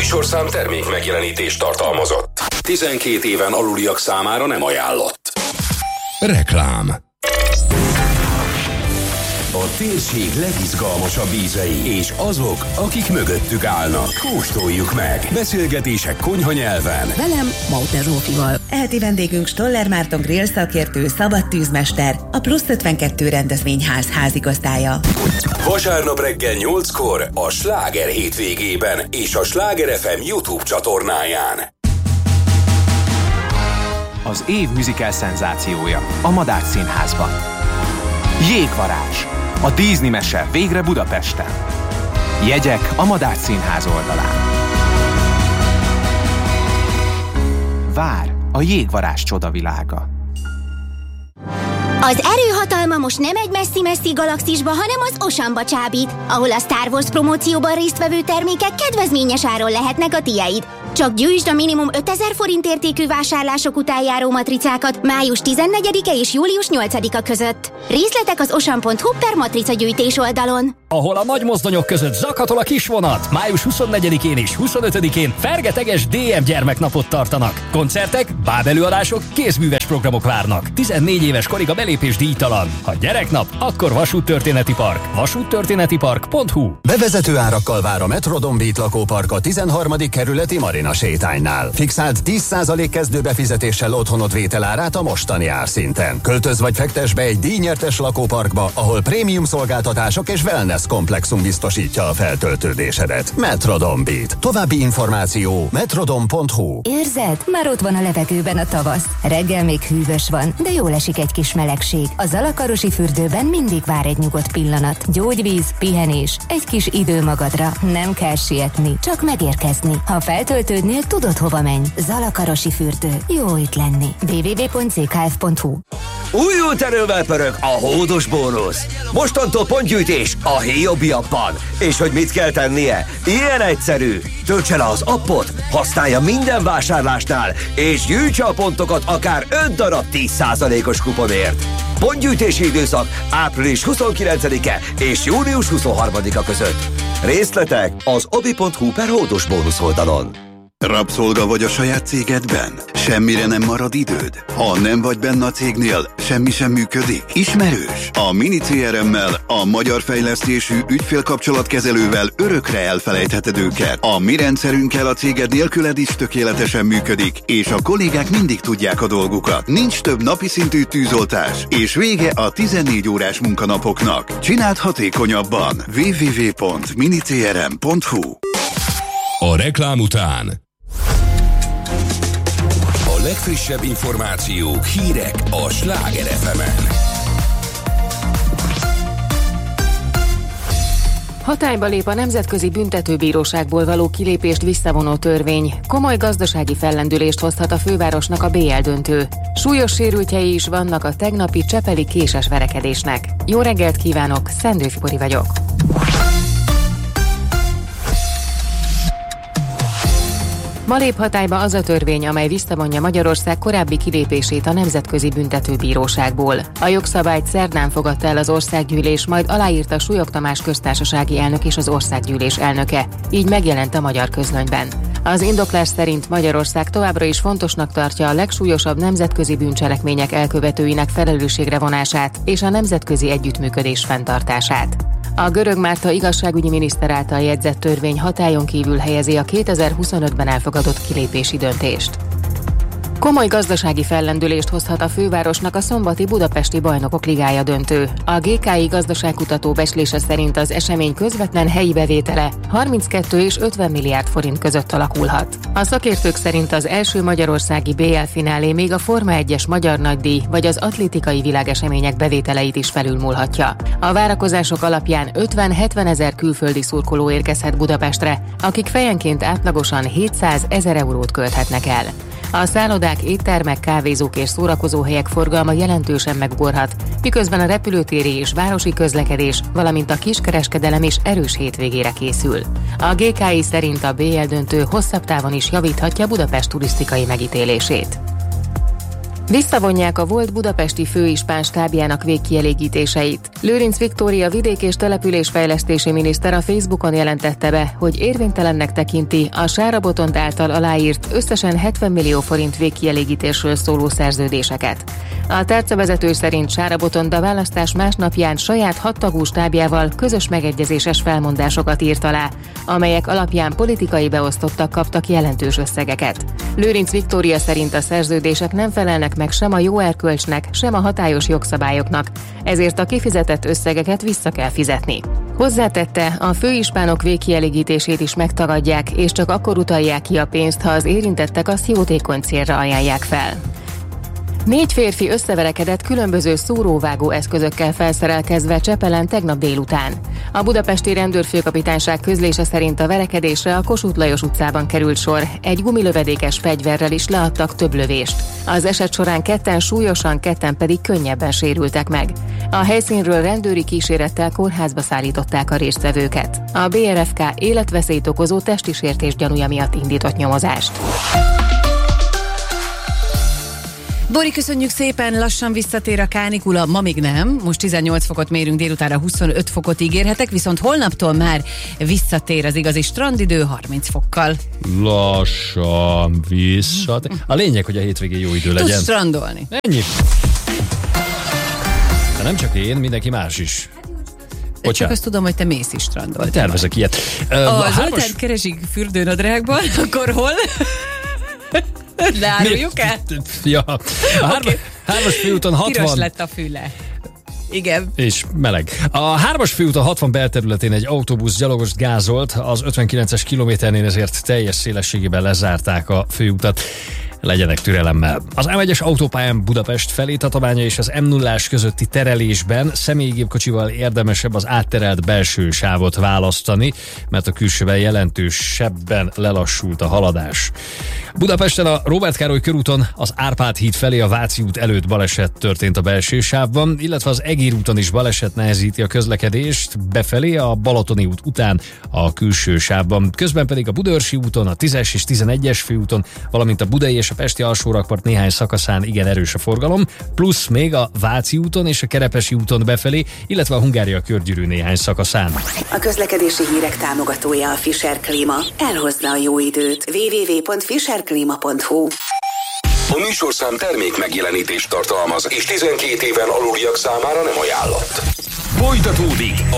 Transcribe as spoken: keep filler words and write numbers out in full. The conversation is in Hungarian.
műsorszám termék megjelenítést tartalmazott. tizenkét éven aluliak számára nem ajánlott. Reklám. A térség legizgalmasabb ízei és azok, akik mögöttük állnak. Kóstoljuk meg. Beszélgetések konyhanyelven. Velem, Mauter Zsófival. Eheti vendégünk Stoller Márton grill szakértő, szabadtűzmester, a Plusz ötvenkettő rendezvényház házigazdája. Vasárnap reggel nyolckor a Sláger hétvégében és a Sláger ef em YouTube csatornáján. Az év musical szenzációja a Madách Színházban. Jégvarázs. A Disney mese végre Budapesten. Jegyek a Madách Színház oldalán. Vár a Jégvarázs csodavilága. Az erőhatalma most nem egy messzi-messzi galaxisba, hanem az Oceanba csábít, ahol a Star Wars promócióban résztvevő termékek kedvezményes áron lehetnek a tiéd. Csak gyűjtsd a minimum ötezer forint értékű vásárlások után járó matricákat május tizennegyedike és július nyolcadika között. Részletek az ocean pont hu per matricagyűjtés oldalon. Ahol a nagy mozdonyok között zakatol a kisvonat, május huszonnegyedikén és huszonötödikén fergeteges dé em gyermeknapot tartanak. Koncertek, bábelőadások, kézműves programok várnak. tizennégy éves korig a belépés díjtalan. Ha gyereknap, akkor Vasúttörténeti Park. vasúttörténetipark pont hu. Bevezető árakkal vár a Metrodon Beat lakópark a tizenharmadik kerületi Marina sétánynál. Fixált tíz százalék kezdőbefizetéssel otthonod vételárát a mostani árszinten. Költöz vagy fektes be egy díjnyertes lakóparkba, ahol prémium szolgáltatások és wellness komplexum biztosítja a feltöltődésedet. Metrodon Beat. További információ metrodon pont hu. Érzed? Már ott van a levegőben a tavasz. Reggel még hűvös van, de jól esik egy kis melegség. A Zalakarosi fürdőben mindig vár egy nyugodt pillanat. Gyógyvíz, pihenés, egy kis idő magadra. Nem kell sietni, csak megérkezni. Ha feltöltődnél, tudod hova menj. Zalakarosi fürdő. Jó itt lenni. double-u double-u double-u pont zé ká ef pont hu. Újult erővel pörög a hódos bónusz. Mostantól pontgyűjtés a Hiobi appban. És hogy mit kell tennie? Ilyen egyszerű. Töltse le az appot, használja minden vásárlásnál, és gyűjtse a pontokat akár öt darab tíz százalékos kuponért. Pontgyűjtési időszak április huszonkilencedike és július huszonharmadika között. Részletek az obi pont hu per hódos bónusz oldalon. Rabszolga vagy a saját cégedben? Semmire nem marad időd? Ha nem vagy benne a cégnél, semmi sem működik? Ismerős? A Mini cé er em-mel, a magyar fejlesztésű ügyfélkapcsolatkezelővel örökre elfelejtheted őket. A mi rendszerünkkel a céged nélküled is tökéletesen működik, és a kollégák mindig tudják a dolgukat. Nincs több napi szintű tűzoltás, és vége a tizennégy órás munkanapoknak. Csináld hatékonyabban. double-u double-u double-u pont mini c r m pont hu. A reklám után a legfrissebb információk, hírek a Sláger ef emen. Hatályba lép a Nemzetközi Büntetőbíróságból való kilépést visszavonó törvény. Komoly gazdasági fellendülést hozhat a fővárosnak a bé el döntő. Súlyos sérültjei is vannak a tegnapi csepeli késes verekedésnek. Jó reggelt kívánok, Szendő Fibori vagyok. Ma lép hatályba az a törvény, amely visszavonja Magyarország korábbi kilépését a Nemzetközi Büntetőbíróságból. A jogszabályt szerdán fogadta el az Országgyűlés, majd aláírta Súlyog Tamás köztársasági elnök és az Országgyűlés elnöke. Így megjelent a Magyar Közlönyben. Az indoklás szerint Magyarország továbbra is fontosnak tartja a legsúlyosabb nemzetközi bűncselekmények elkövetőinek felelősségre vonását és a nemzetközi együttműködés fenntartását. A Görög Márta igazságügyi miniszter által jegyzett törvény hatályon kívül helyezi a kétezer-huszonötben elfogadott kilépési döntést. Komoly gazdasági fellendülést hozhat a fővárosnak a szombati Budapesti Bajnokok Ligája döntő. A gé ká i gazdaságkutató becslése szerint az esemény közvetlen helyi bevétele harminckettő és ötven milliárd forint között alakulhat. A szakértők szerint az első magyarországi bé el finálé még a Forma egyes magyar nagydíj vagy az atlétikai világesemények bevételeit is felülmúlhatja. A várakozások alapján ötven-hetven ezer külföldi szurkoló érkezhet Budapestre, akik fejenként átlagosan hétszázezer eurót költhetnek el. A szállodák, éttermek, kávézók és szórakozóhelyek forgalma jelentősen megugorhat, miközben a repülőtéri és városi közlekedés, valamint a kiskereskedelem is erős hétvégére készül. A gé ká i szerint a bé el döntő hosszabb távon is javíthatja Budapest turisztikai megítélését. Visszavonják a volt budapesti főispán stábjának végkielégítéseit. Lőrinc Viktória vidék- és településfejlesztési miniszter a Facebookon jelentette be, hogy érvénytelennek tekinti a Sára Botond által aláírt összesen hetven millió forint végkielégítésről szóló szerződéseket. A tárcavezető szerint Sára Botond a választás másnapján saját hattagú stábjával közös megegyezéses felmondásokat írt alá, amelyek alapján politikai beosztottak kaptak jelentős összegeket. Lőrinc Viktória szerint a szerződések nem felelnek meg sem a jó erkölcsnek, sem a hatályos jogszabályoknak, ezért a kifizetett összegeket vissza kell fizetni. Hozzátette, a főispánok végkielégítését is megtagadják, és csak akkor utalják ki a pénzt, ha az érintettek azt jótékony célra ajánlják fel. Négy férfi összeverekedett különböző szóróvágó eszközökkel felszerelkezve Csepelen tegnap délután. A budapesti rendőrfőkapitányság közlése szerint a verekedésre a Kossuth Lajos utcában került sor, egy gumilövedékes fegyverrel is leadtak több lövést. Az eset során ketten súlyosan, ketten pedig könnyebben sérültek meg. A helyszínről rendőri kísérettel kórházba szállították a résztvevőket. A bé er ef ká életveszélyt okozó testi sértés gyanúja miatt indított nyomozást. Bori, köszönjük szépen, lassan visszatér a kánikula, ma még nem, most tizennyolc fokot mérünk, délutánra huszonöt fokot ígérhetek, viszont holnaptól már visszatér az igazi strandidő harminc fokkal. Lassan visszatér. A lényeg, hogy a hétvégén jó idő legyen. Tudsz strandolni. Ennyi. De nem csak én, mindenki más is. Bocsánat. Csak azt tudom, hogy te mész is strandolni. Tervezek ilyet. Uh, a hármas... Zoltán keresik fürdőnadrágban, akkor hol? Leáruljuk el? Ja, a hármas, okay. hármas főúton hatvan... Piros lett a füle. Igen. És meleg. A hármas főúton hatvan belterületén egy autóbusz gyalogost gázolt, az ötvenkilences kilométernél ezért teljes szélességében lezárták a főutat. Legyenek türelemmel. Az em egyes autópályán Budapest felé Tatabánya és az em nullás közötti terelésben személygépkocsival érdemesebb az átterelt belső sávot választani, mert a külsőben jelentősebben lelassult a haladás. Budapesten a Róbert Károly körúton az Árpád híd felé a Váci út előtt baleset történt a belső sávban, illetve az Egér úton is baleset nehezíti a közlekedést befelé a Balatoni út után a külső sávban. Közben pedig a Budaörsi úton, a tízes és tizenegyes főúton, valamint a Budai és a Pesti alsórakpart néhány szakaszán igen erős a forgalom, plusz még a Váci úton és a Kerepesi úton befelé, illetve a Hungária körgyűrű néhány szakaszán. A közlekedési hírek támogatója a Fischer Klíma. Elhozza a jó időt. double-u double-u double-u pont fischer klima pont hu. A műsorszám termék megjelenítést tartalmaz, és tizenkét éven aluliak számára nem ajánlott. Folytatódik